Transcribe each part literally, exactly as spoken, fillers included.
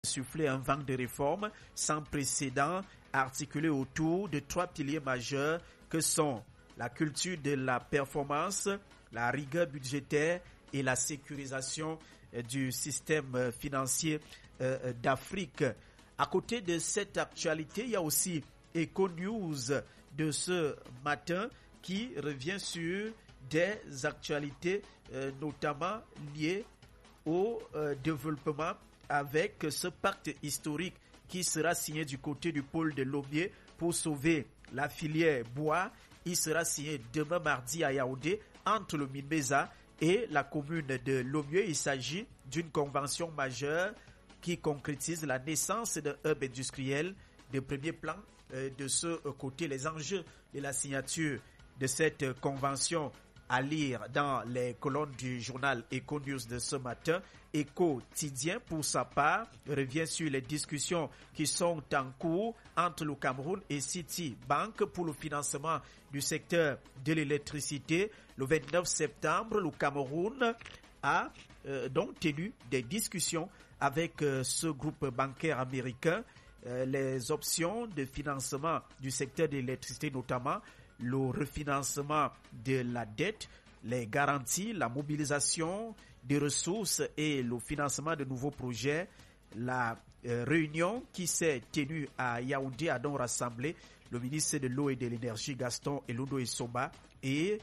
souffler un vent de réformes sans précédent articulé autour de trois piliers majeurs que sont la culture de la performance, la rigueur budgétaire et la sécurisation du système financier d'Afrique. À côté de cette actualité, il y a aussi Eco News de ce matin qui revient sur des actualités euh, notamment liées au euh, développement avec ce pacte historique qui sera signé du côté du pôle de Lomé pour sauver la filière bois. Il sera signé demain mardi à Yaoundé entre le Minbeza et la commune de Lomé. Il s'agit d'une convention majeure qui concrétise la naissance d'un hub industriel de premier plan. Euh, de ce côté, les enjeux de la signature de cette convention à lire dans les colonnes du journal Eco News de ce matin. Eco-Tidien, pour sa part, revient sur les discussions qui sont en cours entre le Cameroun et Citibank pour le financement du secteur de l'électricité. Le vingt-neuf septembre, le Cameroun a euh, donc tenu des discussions avec euh, ce groupe bancaire américain. Euh, les options de financement du secteur de l'électricité, notamment le refinancement de la dette, les garanties, la mobilisation des ressources et le financement de nouveaux projets. La euh, réunion qui s'est tenue à Yaoundé a donc rassemblé le ministre de l'eau et de l'énergie Gaston Elodo Essomba et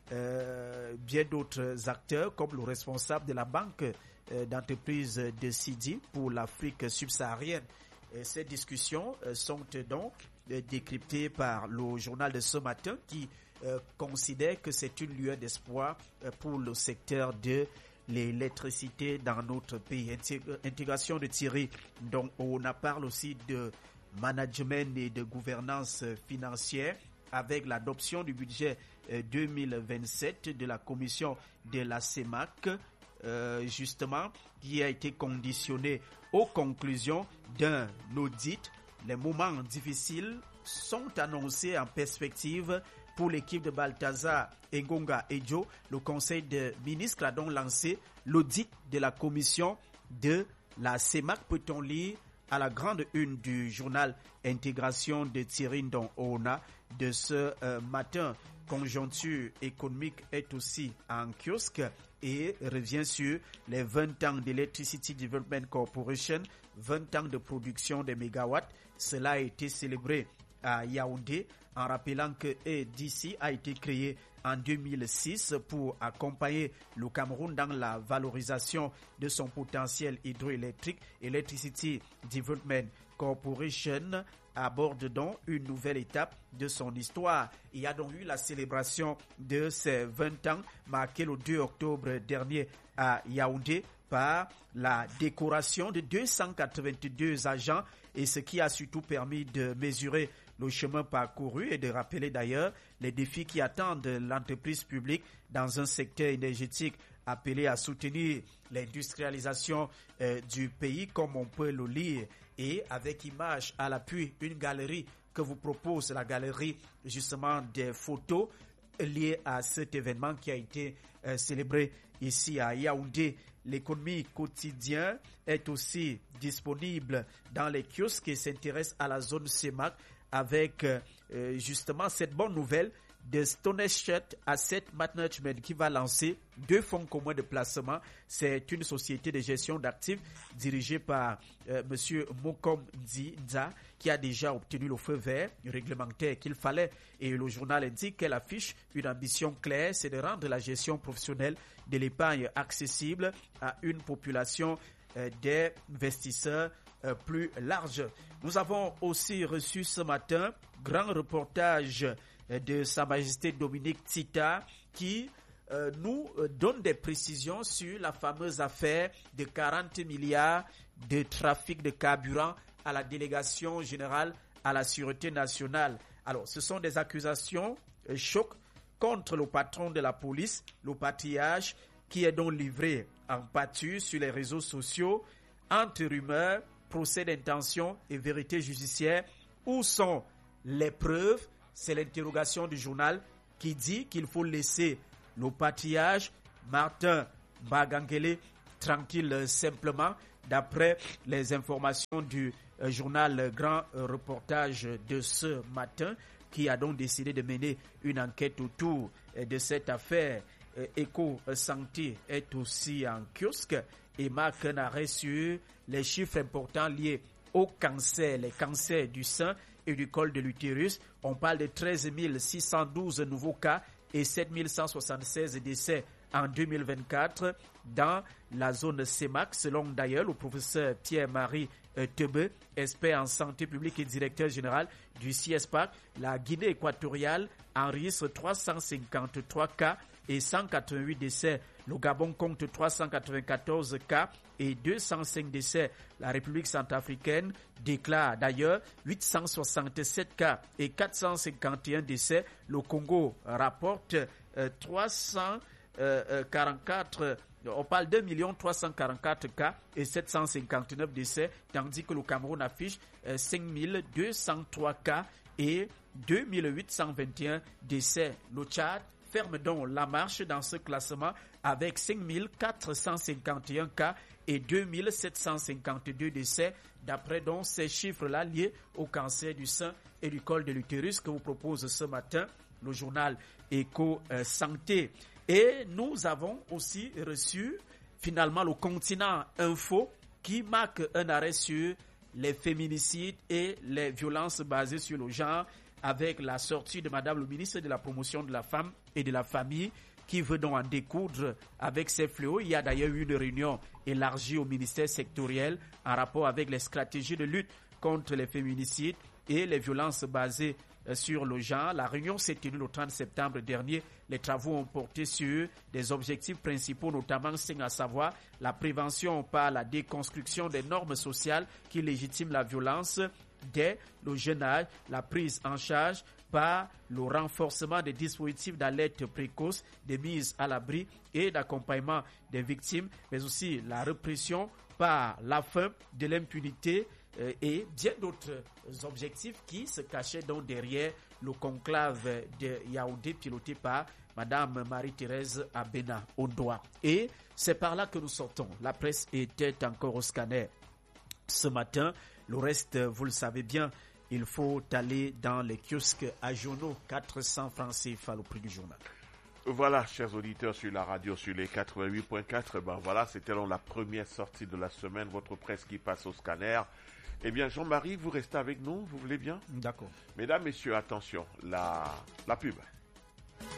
euh, bien d'autres acteurs comme le responsable de la banque euh, d'entreprise de Sidi pour l'Afrique subsaharienne. Et ces discussions euh, sont donc euh, décryptées par le journal de ce matin qui euh, considère que c'est une lueur d'espoir euh, pour le secteur de l'électricité dans notre pays. Intég- intégration de Thierry, donc on a parlé aussi de management et de gouvernance financière avec l'adoption du budget euh, deux mille vingt-sept de la commission de la CEMAC. Euh, justement, qui a été conditionné aux conclusions d'un audit. Les moments difficiles sont annoncés en perspective pour l'équipe de Balthazar Engonga Edjo. Le conseil des ministres a donc lancé l'audit de la commission de la CEMAC, peut-on lire à la grande une du journal Intégration de Thierry Ndong Oona de ce euh, matin. Conjoncture économique est aussi en kiosque et revient sur les vingt ans d'Electricity Development Corporation, vingt ans de production de mégawatts. Cela a été célébré à Yaoundé en rappelant que E D C a été créé en deux mille six pour accompagner le Cameroun dans la valorisation de son potentiel hydroélectrique. Electricity Development Corporation aborde donc une nouvelle étape de son histoire. Il y a donc eu la célébration de ces vingt ans marquée le deux octobre dernier à Yaoundé par la décoration de deux cent quatre-vingt-deux agents et ce qui a surtout permis de mesurer le chemin parcouru et de rappeler d'ailleurs les défis qui attendent l'entreprise publique dans un secteur énergétique appelé à soutenir l'industrialisation euh, du pays comme on peut le lire et avec image à l'appui une galerie que vous propose la galerie justement des photos liées à cet événement qui a été euh, célébré ici à Yaoundé. L'économie quotidienne est aussi disponible dans les kiosques et s'intéresse à la zone CEMAC avec euh, justement cette bonne nouvelle de Stoneshot Asset Management qui va lancer deux fonds communs de placement. C'est une société de gestion d'actifs dirigée par euh, Monsieur Mokom Nza qui a déjà obtenu le feu vert réglementaire qu'il fallait. Et le journal indique qu'elle affiche une ambition claire, c'est de rendre la gestion professionnelle de l'épargne accessible à une population euh, d'investisseurs euh, plus large. Nous avons aussi reçu ce matin grand reportage de Sa Majesté Dominique Tita qui euh, nous donne des précisions sur la fameuse affaire de quarante milliards de trafic de carburant à la délégation générale à la sûreté nationale. Alors, ce sont des accusations euh, choc contre le patron de la police, le patrouillage qui est donc livré en pâture sur les réseaux sociaux entre rumeurs, procès d'intention et vérité judiciaire. Où sont les preuves? C'est l'interrogation du journal qui dit qu'il faut laisser le patriarche Martin Bagangele tranquille simplement, d'après les informations du euh, journal Grand Reportage de ce matin, qui a donc décidé de mener une enquête autour euh, de cette affaire. Euh, Eco Santé est aussi en kiosque et marque un arrêt sur les chiffres importants liés au cancer, les cancers du sein et du col de l'utérus. On parle de treize mille six cent douze nouveaux cas et sept mille cent soixante-seize décès en deux mille vingt-quatre dans la zone C E M A C, selon d'ailleurs le professeur Pierre-Marie Tebe, expert en santé publique et directeur général du C I E S P A C. La Guinée équatoriale enregistre trois cent cinquante-trois cas et cent quatre-vingt-huit décès. Le Gabon compte trois cent quatre-vingt-quatorze cas et deux cent cinq décès. La République centrafricaine déclare d'ailleurs huit cent soixante-sept cas et quatre cent cinquante et un décès. Le Congo rapporte euh, trois cent quarante-quatre, on parle d'un million trois cent quarante-quatre cas et sept cent cinquante-neuf décès, tandis que le Cameroun affiche euh, cinq mille deux cent trois cas et deux mille huit cent vingt et un décès. Le Tchad ferme donc la marche dans ce classement avec cinq mille quatre cent cinquante et un cas et deux mille sept cent cinquante-deux décès, d'après donc ces chiffres-là liés au cancer du sein et du col de l'utérus que vous propose ce matin le journal Eco Santé. Et nous avons aussi reçu finalement le Continent Info qui marque un arrêt sur les féminicides et les violences basées sur le genre, avec la sortie de Madame le ministre de la Promotion de la Femme et de la Famille, qui veut donc en découdre avec ces fléaux. Il y a d'ailleurs eu une réunion élargie au ministère sectoriel en rapport avec les stratégies de lutte contre les féminicides et les violences basées sur le genre. La réunion s'est tenue le trente septembre dernier. Les travaux ont porté sur des objectifs principaux, notamment à savoir la prévention par la déconstruction des normes sociales qui légitiment la violence dès le jeune âge, la prise en charge par le renforcement des dispositifs d'alerte précoce, de mise à l'abri et d'accompagnement des victimes, mais aussi la répression par la fin de l'impunité euh, et bien d'autres objectifs qui se cachaient donc derrière le conclave de Yaoundé piloté par Madame Marie-Thérèse Abena Ondoa. Et c'est par là que nous sortons. La presse était encore au scanner ce matin. Le reste, vous le savez bien, il faut aller dans les kiosques à journaux, quatre cents francs C F A le prix du journal. Voilà, chers auditeurs sur la radio, sur les quatre-vingt-huit virgule quatre, ben voilà, c'était la première sortie de la semaine, votre presse qui passe au scanner. Eh bien, Jean-Marie, vous restez avec nous, vous voulez bien? D'accord. Mesdames, messieurs, attention, la, la pub.